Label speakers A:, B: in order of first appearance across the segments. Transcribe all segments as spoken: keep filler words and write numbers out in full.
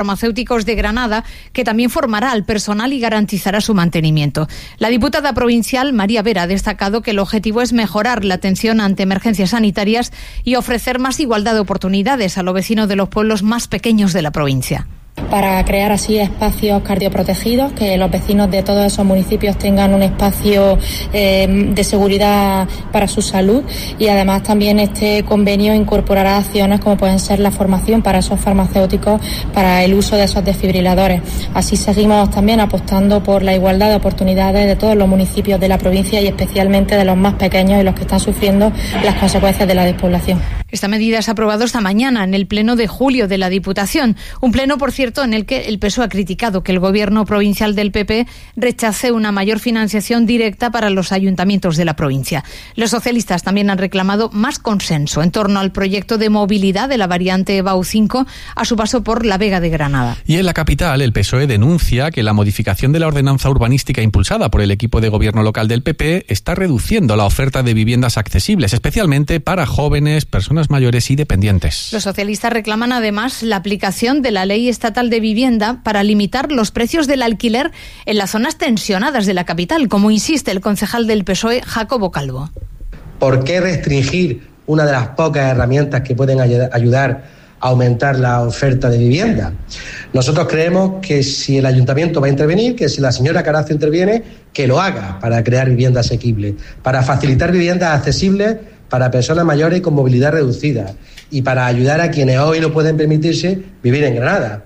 A: farmacéuticos de Granada, que también formará al personal y garantizará su mantenimiento. La diputada provincial, María Vera, ha destacado que el objetivo es mejorar la atención ante emergencias sanitarias y ofrecer más igualdad de oportunidades a los vecinos de los pueblos más pequeños de la provincia.
B: Para crear así espacios cardioprotegidos, que los vecinos de todos esos municipios tengan un espacio eh, de seguridad para su salud, y además también este convenio incorporará acciones como pueden ser la formación para esos farmacéuticos para el uso de esos desfibriladores. Así seguimos también apostando por la igualdad de oportunidades de todos los municipios de la provincia y especialmente de los más pequeños y los que están sufriendo las consecuencias de la despoblación.
A: Esta medida se ha aprobado esta mañana en el pleno de julio de la Diputación, un pleno, por cierto, en el que el P S O E ha criticado que el gobierno provincial del P P rechace una mayor financiación directa para los ayuntamientos de la provincia. Los socialistas también han reclamado más consenso en torno al proyecto de movilidad de la variante Bau cinco a su paso por la Vega de Granada.
C: Y en la capital, el P S O E denuncia que la modificación de la ordenanza urbanística impulsada por el equipo de gobierno local del P P está reduciendo la oferta de viviendas accesibles, especialmente para jóvenes, personas mayores y dependientes.
A: Los socialistas reclaman además la aplicación de la Ley Estatal de Vivienda para limitar los precios del alquiler en las zonas tensionadas de la capital, como insiste el concejal del P S O E, Jacobo Calvo.
D: ¿Por qué restringir una de las pocas herramientas que pueden ayudar a aumentar la oferta de vivienda? Nosotros creemos que si el ayuntamiento va a intervenir, que si la señora Carazo interviene, que lo haga para crear vivienda asequible, para facilitar viviendas accesibles para personas mayores con movilidad reducida y para ayudar a quienes hoy no pueden permitirse vivir en Granada.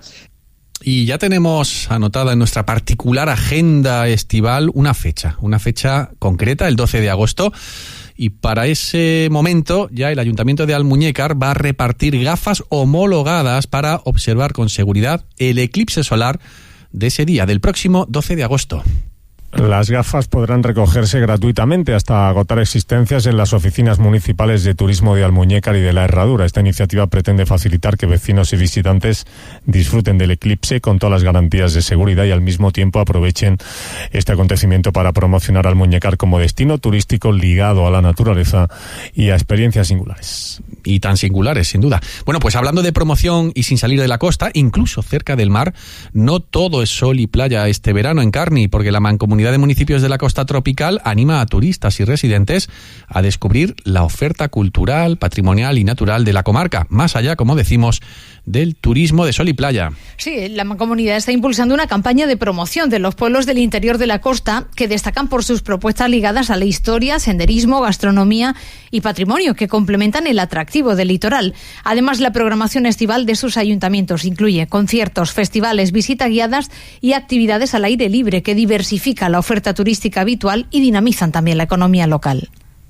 C: Y ya tenemos anotada en nuestra particular agenda estival una fecha, una fecha concreta, el doce de agosto. Y para ese momento ya el Ayuntamiento de Almuñécar va a repartir gafas homologadas para observar con seguridad el eclipse solar de ese día, del próximo doce de agosto.
E: Las gafas podrán recogerse gratuitamente hasta agotar existencias en las oficinas municipales de turismo de Almuñécar y de La Herradura. Esta iniciativa pretende facilitar que vecinos y visitantes disfruten del eclipse con todas las garantías de seguridad y al mismo tiempo aprovechen este acontecimiento para promocionar Almuñécar como destino turístico ligado a la naturaleza y a experiencias singulares.
C: Y tan singulares, sin duda. Bueno, pues hablando de promoción y sin salir de la costa, incluso cerca del mar, no todo es sol y playa este verano en Carni, porque la Mancomunidad de Municipios de la Costa Tropical anima a turistas y residentes a descubrir la oferta cultural, patrimonial y natural de la comarca, más allá, como decimos, del turismo de sol y playa.
A: Sí, la Mancomunidad está impulsando una campaña de promoción de los pueblos del interior de la costa que destacan por sus propuestas ligadas a la historia, senderismo, gastronomía y patrimonio, que complementan el atractivo del litoral. Además, la programación estival de sus ayuntamientos incluye conciertos, festivales, visitas guiadas y actividades al aire libre que diversifican la oferta turística habitual y dinamizan también la economía local.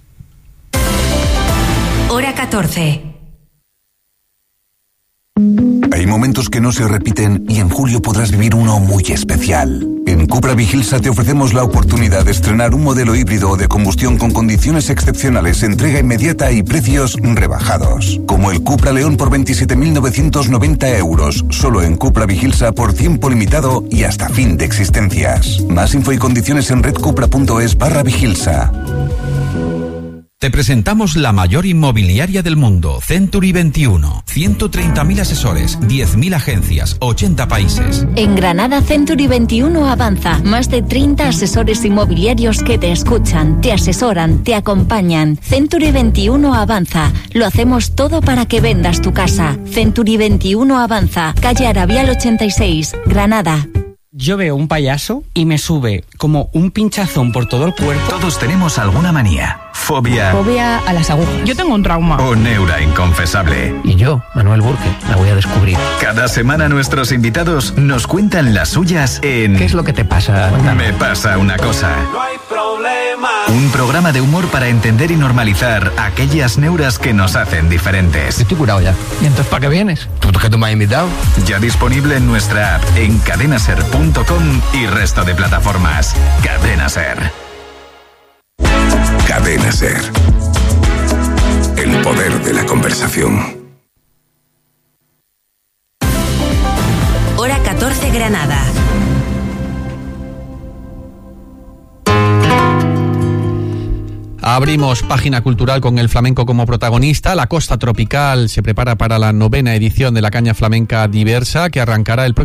F: Hora catorce.
G: Hay momentos que no se repiten y en julio podrás vivir uno muy especial. En Cupra Vigilsa te ofrecemos la oportunidad de estrenar un modelo híbrido o de combustión con condiciones excepcionales, entrega inmediata y precios rebajados. Como el Cupra León por veintisiete mil novecientos noventa euros, solo en Cupra Vigilsa por tiempo limitado y hasta fin de existencias. Más info y condiciones en redcupra.es barra Vigilsa.
H: Te presentamos la mayor inmobiliaria del mundo, Century veintiuno. ciento treinta mil asesores, diez mil agencias, ochenta países.
I: En Granada, Century veintiuno avanza. Más de treinta asesores inmobiliarios que te escuchan, te asesoran, te acompañan. Century veintiuno avanza. Lo hacemos todo para que vendas tu casa. Century veintiuno avanza. Calle Arabial ochenta y seis, Granada.
J: Yo veo un payaso y me sube como un pinchazón por todo el cuerpo.
K: Todos tenemos alguna manía. Fobia.
L: Fobia a las agujas.
M: Yo tengo un trauma.
K: O neura inconfesable.
N: Y yo, Manuel Burke, la voy a descubrir.
K: Cada semana nuestros invitados nos cuentan las suyas en...
N: ¿Qué es lo que te pasa?
K: Me pasa una cosa.
O: No hay problema.
K: Un programa de humor para entender y normalizar aquellas neuras que nos hacen diferentes.
N: Estoy curado ya. ¿Y entonces para qué vienes? ¿Tú que tú me has invitado?
K: Ya disponible en nuestra app, en cadenaser punto com y resto de plataformas. Cadena Ser.
G: Cadena Ser. El poder de la conversación.
F: Hora catorce, Granada.
C: Abrimos página cultural con el flamenco como protagonista. La Costa Tropical se prepara para la novena edición de la Caña Flamenca Diversa, que arrancará el próximo